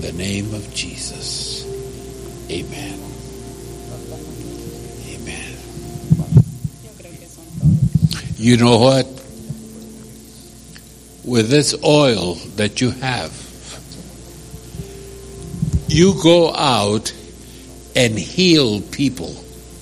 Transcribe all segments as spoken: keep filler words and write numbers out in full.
In the name of Jesus. Amen. Amen. You know what? With this oil that you have, you go out and heal people.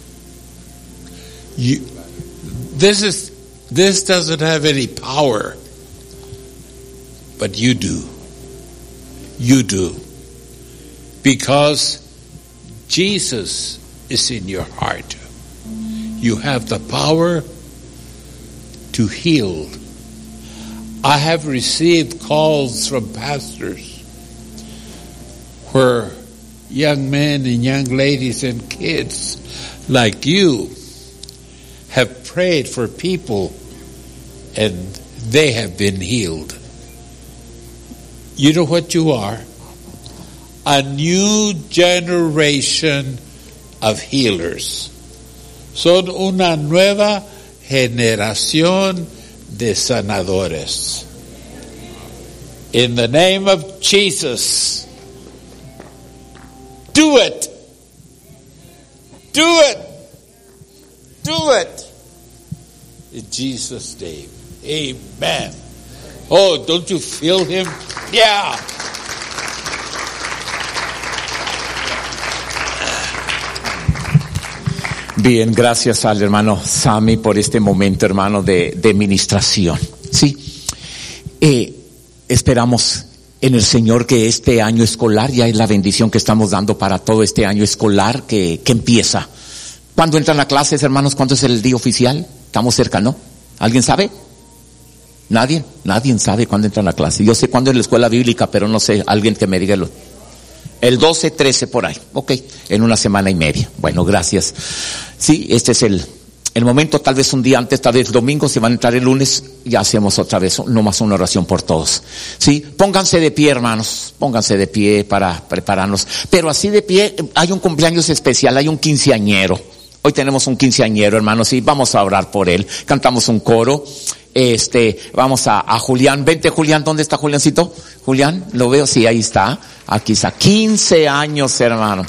You, this is this doesn't have any power, but you do. You do. Because Jesus is in your heart. You have the power to heal. I have received calls from pastors where young men and young ladies and kids like you have prayed for people and they have been healed. You know what you are? A new generation of healers. Son una nueva generación de sanadores. In the name of Jesus, do it. Do it. Do it. In Jesus' name. Amen. Oh, don't you feel him? Yeah. Bien, gracias al hermano Sammy por este momento, hermano, de, de ministración. Sí, eh, esperamos en el Señor que este año escolar, ya es la bendición que estamos dando para todo este año escolar que, que empieza. ¿Cuándo entran a clases, hermanos? ¿Cuándo es el día oficial? Estamos cerca, ¿no? ¿Alguien sabe? ¿Nadie? Nadie sabe cuándo entran a clase. Yo sé cuándo es la escuela bíblica, pero no sé, alguien que me diga lo. El doce, trece por ahí. Ok, en una semana y media. Bueno, gracias. Sí, este es el, el momento, tal vez un día antes, tal vez domingo, si van a entrar el lunes, ya hacemos otra vez, nomás una oración por todos. Sí, pónganse de pie, hermanos, pónganse de pie para prepararnos. Pero así de pie, hay un cumpleaños especial, hay un quinceañero. Hoy tenemos un quinceañero, hermanos, y vamos a orar por él. Cantamos un coro. Este, vamos a, a Julián. Vente, Julián, ¿dónde está Juliancito? Julián, lo veo, sí, ahí está. Aquí está, quince años, hermano.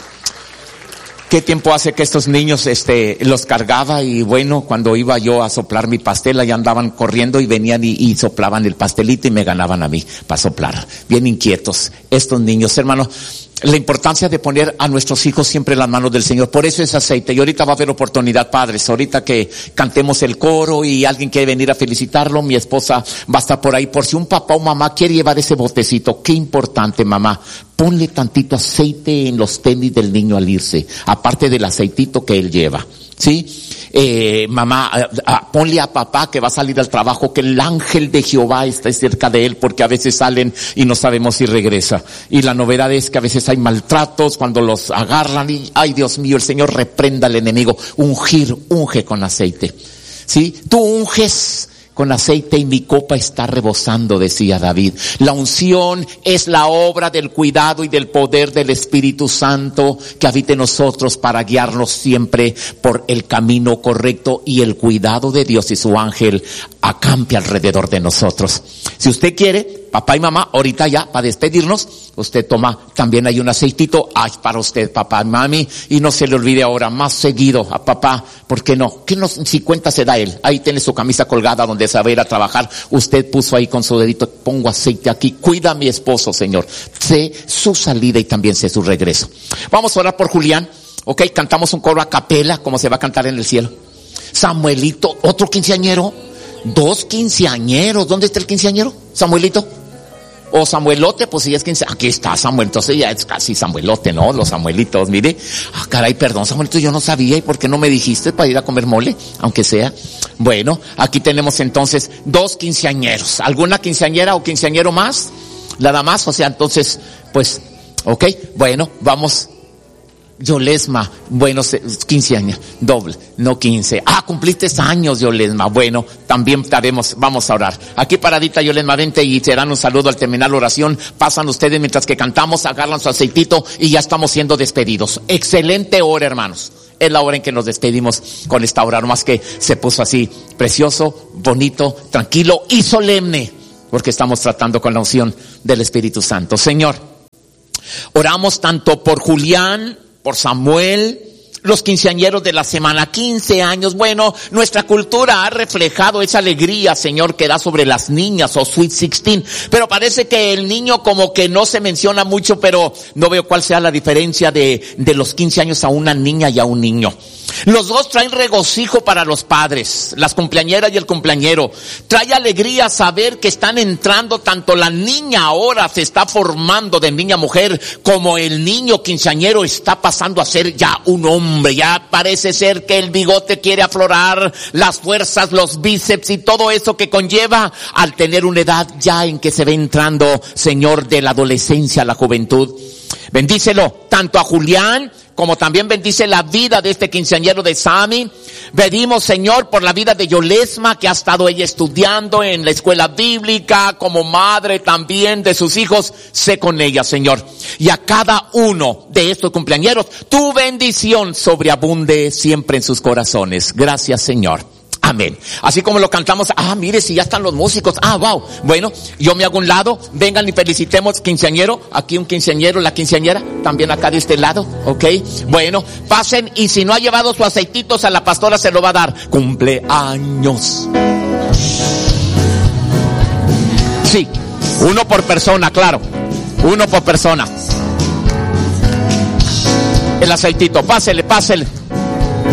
¿Qué tiempo hace que estos niños, este, los cargaba? Y bueno, cuando iba yo a soplar mi pastel, allá andaban corriendo y venían y, y soplaban el pastelito y me ganaban a mí para soplar. Bien inquietos estos niños, hermano. La importancia de poner a nuestros hijos siempre en las manos del Señor. Por eso es aceite. Y ahorita va a haber oportunidad, padres. Ahorita que cantemos el coro y alguien quiere venir a felicitarlo, mi esposa va a estar por ahí. Por si un papá o mamá quiere llevar ese botecito. Qué importante, mamá. Ponle tantito aceite en los tenis del niño al irse. Aparte del aceitito que él lleva. ¿Sí? Eh, mamá, ah, ponle a papá que va a salir al trabajo que el ángel de Jehová esté cerca de él, porque a veces salen y no sabemos si regresa. Y la novedad es que a veces hay maltratos cuando los agarran y, ay Dios mío, el Señor reprenda al enemigo. Ungir, unge con aceite. ¿Sí? Tú unges con aceite y mi copa está rebosando, decía David. La unción es la obra del cuidado y del poder del Espíritu Santo que habita en nosotros para guiarnos siempre por el camino correcto, y el cuidado de Dios y su ángel acampe alrededor de nosotros. Si usted quiere, papá y mamá, ahorita ya para despedirnos, usted toma, también hay un aceitito, ay, para usted, papá y mami, y no se le olvide ahora, más seguido a papá, ¿por qué no? ¿Qué nos, si cuenta se da él? Ahí tiene su camisa colgada donde se va a ir a trabajar, usted puso ahí con su dedito, pongo aceite aquí, cuida a mi esposo, Señor, sé su salida y también sé su regreso. Vamos a orar por Julián, ok, cantamos un coro a capela, como se va a cantar en el cielo. Samuelito, otro quinceañero, dos quinceañeros, ¿dónde está el quinceañero? Samuelito. O Samuelote, pues si es quince, aquí está Samuel, entonces ya es casi Samuelote, ¿no? Los Samuelitos, mire. Ah, caray, perdón, Samuelito, yo no sabía, ¿y por qué no me dijiste para ir a comer mole? Aunque sea. Bueno, aquí tenemos entonces dos quinceañeros. ¿Alguna quinceañera o quinceañero más? Nada más, o sea, entonces, pues, ok, bueno, vamos. Yolesma, bueno, quince años, doble, no quince. Ah, cumpliste años, Yolesma. Bueno, también estaremos, vamos a orar. Aquí paradita, Yolesma, vente y te dan un saludo al terminar la oración. Pasan ustedes mientras que cantamos, agarran su aceitito y ya estamos siendo despedidos. Excelente hora, hermanos. Es la hora en que nos despedimos con esta hora, nomás que se puso así, precioso, bonito, tranquilo y solemne, porque estamos tratando con la unción del Espíritu Santo. Señor, Oramos tanto por Julián, por Samuel, los quinceañeros de la semana, quince años. Bueno, nuestra cultura ha reflejado esa alegría, Señor, que da sobre las niñas o Sweet Sixteen. Pero parece que el niño como que no se menciona mucho, pero no veo cuál sea la diferencia de, de los quince años a una niña y a un niño. Los dos traen regocijo para los padres, las cumpleañeras y el cumpleañero. Trae alegría saber que están entrando, tanto la niña ahora se está formando de niña a mujer, como el niño quinceañero está pasando a ser ya un hombre. Ya parece ser que el bigote quiere aflorar, las fuerzas, los bíceps y todo eso que conlleva al tener una edad ya en que se ve entrando, Señor, de la adolescencia a la juventud. Bendícelo tanto a Julián como también bendice la vida de este quinceañero de Sammy. Pedimos, Señor, por la vida de Yolesma, que ha estado ella estudiando en la escuela bíblica, como madre también de sus hijos. Sé con ella, Señor. Y a cada uno de estos cumpleañeros, tu bendición sobreabunde siempre en sus corazones. Gracias, Señor. Amén. Así como lo cantamos, ah, mire, si ya están los músicos, ah, wow. Bueno, yo me hago un lado, vengan y felicitemos quinceañero, aquí un quinceañero, la quinceañera, también acá de este lado, ok. Bueno, pasen, y si no ha llevado sus aceititos, a la pastora se lo va a dar. Cumpleaños. Sí, uno por persona, claro, uno por persona. El aceitito, pásele, pásele.